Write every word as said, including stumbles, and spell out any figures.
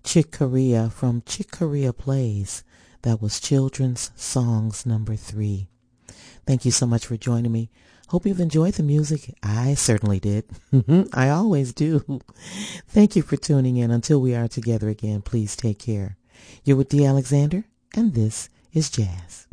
Chick Corea from Chick Corea Plays. That was Children's Songs number three. Thank you so much for joining me. Hope you've enjoyed the music. I certainly did. I always do. Thank you for tuning in. Until we are together again, please take care. You're with Dee Alexander, and this is Jazz.